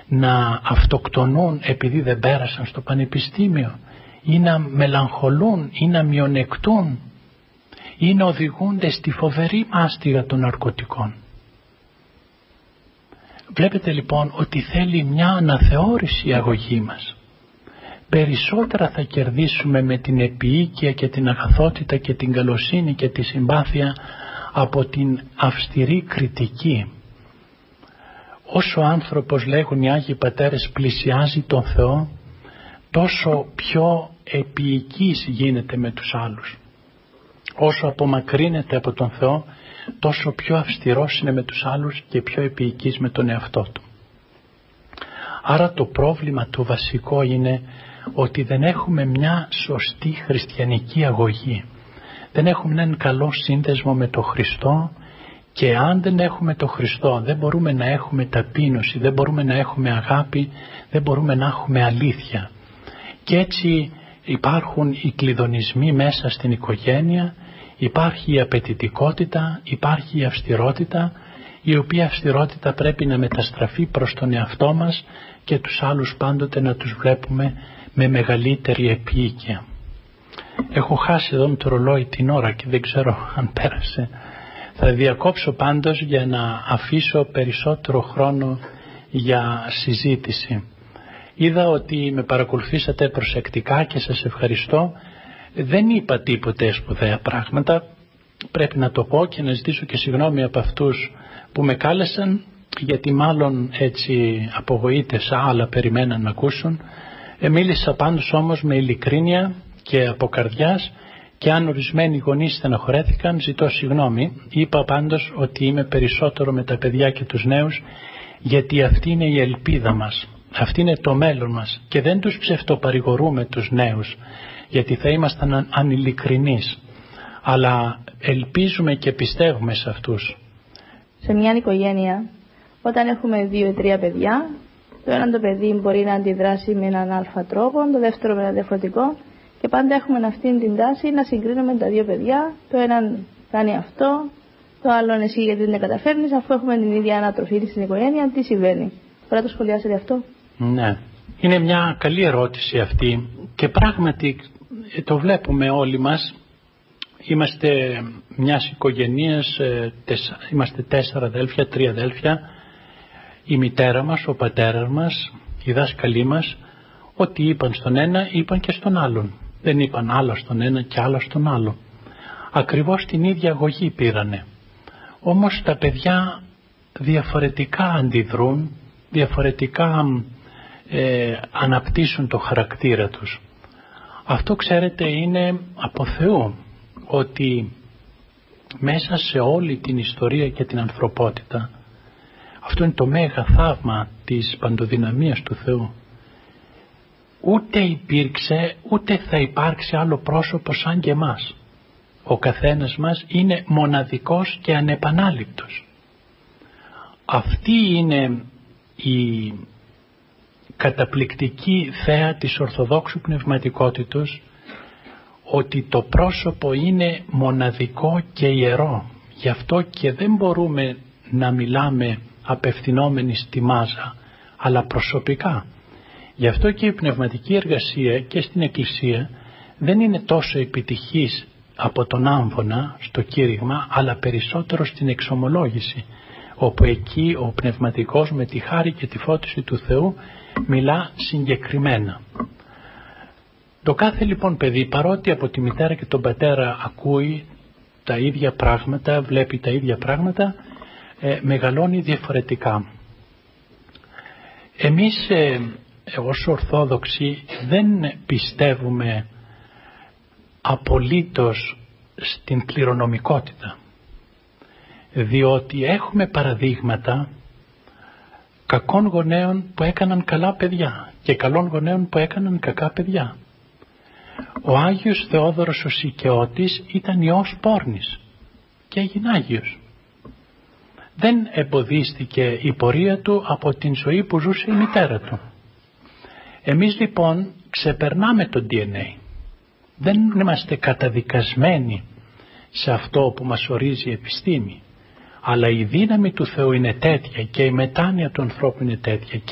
να αυτοκτονούν επειδή δεν πέρασαν στο πανεπιστήμιο, ή να μελαγχολούν ή να μειονεκτούν, ή να οδηγούνται στη φοβερή μάστιγα των ναρκωτικών. Βλέπετε λοιπόν ότι θέλει μια αναθεώρηση η αγωγή μας. Περισσότερα θα κερδίσουμε με την επίοικια και την αγαθότητα και την καλοσύνη και τη συμπάθεια από την αυστηρή κριτική. Όσο ο άνθρωπος, λέγουν οι Άγιοι Πατέρες, πλησιάζει τον Θεό, τόσο πιο επίοικης γίνεται με τους άλλους. Όσο απομακρύνεται από τον Θεό, τόσο πιο αυστηρός είναι με τους άλλους και πιο επίοικης με τον εαυτό του. Άρα το πρόβλημα το βασικό είναι ότι δεν έχουμε μια σωστή χριστιανική αγωγή. Δεν έχουμε έναν καλό σύνδεσμο με τον Χριστό, και αν δεν έχουμε τον Χριστό δεν μπορούμε να έχουμε ταπείνωση, δεν μπορούμε να έχουμε αγάπη, δεν μπορούμε να έχουμε αλήθεια. Και έτσι υπάρχουν οι κλειδονισμοί μέσα στην οικογένεια, υπάρχει η απαιτητικότητα, υπάρχει η αυστηρότητα, η οποία αυστηρότητα πρέπει να μεταστραφεί προς τον εαυτό μας και τους άλλους πάντοτε να τους βλέπουμε με μεγαλύτερη επίοικια. Έχω χάσει εδώ το ρολόι την ώρα και δεν ξέρω αν πέρασε. Θα διακόψω πάντως για να αφήσω περισσότερο χρόνο για συζήτηση. Είδα ότι με παρακολουθήσατε προσεκτικά και σας ευχαριστώ. Δεν είπα τίποτε σπουδαία πράγματα, πρέπει να το πω, και να ζητήσω και συγγνώμη από αυτούς που με κάλεσαν, γιατί μάλλον έτσι απογοήτευσα, άλλα περιμέναν να ακούσουν. Μίλησα πάντως όμως με ειλικρίνεια και από καρδιάς, και αν ορισμένοι γονείς στεναχωρέθηκαν, ζητώ συγγνώμη. Είπα πάντως ότι είμαι περισσότερο με τα παιδιά και τους νέους, γιατί αυτή είναι η ελπίδα μας, αυτή είναι το μέλλον μας, και δεν τους ψευτοπαρηγορούμε τους νέους, γιατί θα ήμασταν ανειλικρινείς, αλλά ελπίζουμε και πιστεύουμε σε αυτούς. Σε μια οικογένεια, όταν έχουμε 2 ή 3 παιδιά, το ένα το παιδί μπορεί να αντιδράσει με έναν αλφα τρόπο, το δεύτερο με έναν διαφορετικό, και πάντα έχουμε αυτήν την τάση να συγκρίνουμε τα 2 παιδιά. Το ένα κάνει αυτό, το άλλο εσύ γιατί δεν καταφέρνεις, αφού έχουμε την ίδια ανατροφή στην οικογένεια, τι συμβαίνει? Μπορεί να το σχολιάσετε αυτό? Ναι, είναι μια καλή ερώτηση αυτή, και πράγματι το βλέπουμε όλοι μας. Είμαστε μιας οικογένειας, είμαστε 4 αδέλφια, 3 αδέλφια, η μητέρα μας, ο πατέρας μας, οι δάσκαλοι μας, ό,τι είπαν στον ένα είπαν και στον άλλον. Δεν είπαν άλλα στον ένα και άλλα στον άλλο. Ακριβώς την ίδια αγωγή πήρανε. Όμως τα παιδιά διαφορετικά αντιδρούν, διαφορετικά αναπτύσσουν το χαρακτήρα τους. Αυτό, ξέρετε, είναι από Θεού, ότι μέσα σε όλη την ιστορία και την ανθρωπότητα, αυτό είναι το μέγα θαύμα της παντοδυναμίας του Θεού. Ούτε υπήρξε, ούτε θα υπάρξει άλλο πρόσωπο σαν και εμάς. Ο καθένας μας είναι μοναδικός και ανεπανάληπτος. Αυτή είναι η καταπληκτική θέα της Ορθοδόξου πνευματικότητος, ότι το πρόσωπο είναι μοναδικό και ιερό. Γι' αυτό και δεν μπορούμε να μιλάμε απευθυνόμενοι στη μάζα, αλλά προσωπικά. Γι' αυτό και η πνευματική εργασία και στην Εκκλησία δεν είναι τόσο επιτυχής από τον άμβονα στο κήρυγμα, αλλά περισσότερο στην εξομολόγηση, όπου εκεί ο πνευματικός με τη χάρη και τη φώτιση του Θεού μιλά συγκεκριμένα. Το κάθε λοιπόν παιδί, παρότι από τη μητέρα και τον πατέρα ακούει τα ίδια πράγματα, βλέπει τα ίδια πράγματα, μεγαλώνει διαφορετικά. Εμείς ως Ορθόδοξοι δεν πιστεύουμε απολύτως στην κληρονομικότητα, διότι έχουμε παραδείγματα κακών γονέων που έκαναν καλά παιδιά και καλών γονέων που έκαναν κακά παιδιά. Ο Άγιος Θεόδωρος ο Σικαιώτης ήταν ιός πόρνης και έγινε Άγιος. Δεν εμποδίστηκε η πορεία του από την ζωή που ζούσε η μητέρα του. Εμείς λοιπόν ξεπερνάμε το DNA. Δεν είμαστε καταδικασμένοι σε αυτό που μας ορίζει η επιστήμη. Αλλά η δύναμη του Θεού είναι τέτοια και η μετάνοια του ανθρώπου είναι τέτοια.